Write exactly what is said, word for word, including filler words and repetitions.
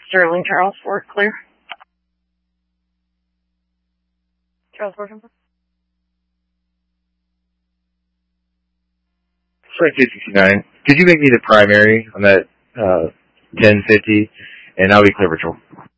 Sterling, Charles Ford, clear. Charles Ford, number. Frank two sixty-nine. Could you make me the primary on that uh, ten fifty, and I'll be clear patrol.